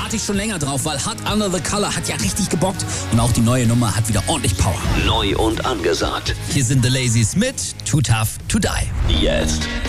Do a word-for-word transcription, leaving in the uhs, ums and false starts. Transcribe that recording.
warte ich schon länger drauf, weil Hot Under the Collar hat ja richtig gebockt und auch die neue Nummer hat wieder ordentlich Power. Neu und angesagt. Hier sind The Lazies mit Too Tough to Die. Jetzt